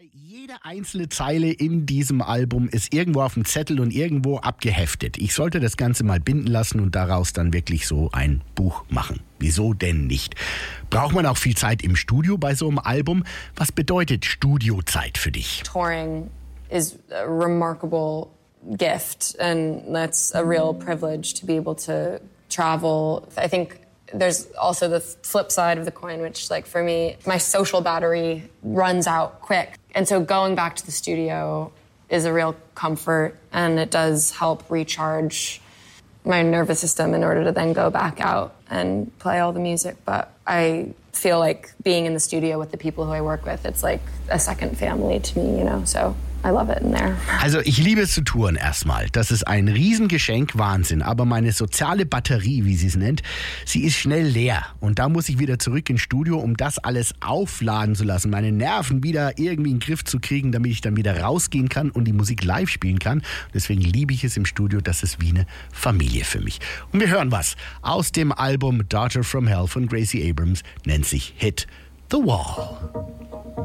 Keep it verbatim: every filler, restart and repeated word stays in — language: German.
Jede einzelne Zeile in diesem Album ist irgendwo auf dem Zettel und irgendwo abgeheftet. Ich sollte das Ganze mal binden lassen und daraus dann wirklich so ein Buch machen. Wieso denn nicht? Braucht man auch viel Zeit im Studio bei so einem Album? Was bedeutet Studiozeit für dich? Touring is a remarkable gift, and that's a real privilege to be able to travel. I think there's also the flip side of the coin, which, like, for me, my social battery runs out quick. And so going back to the studio is a real comfort, and it does help recharge my nervous system in order to then go back out and play all the music. But I feel like being in the studio with the people who I work with, it's like a second family to me, you know, so I love it in there. Also ich liebe es zu touren erstmal. Das ist ein Riesengeschenk, Wahnsinn. Aber meine soziale Batterie, wie sie es nennt, sie ist schnell leer. Und da muss ich wieder zurück ins Studio, um das alles aufladen zu lassen. Meine Nerven wieder irgendwie in den Griff zu kriegen, damit ich dann wieder rausgehen kann und die Musik live spielen kann. Deswegen liebe ich es im Studio. Das ist wie eine Familie für mich. Und wir hören was aus dem Album Daughter from Hell von Gracie Abrams. Nennt sich Hit the Wall.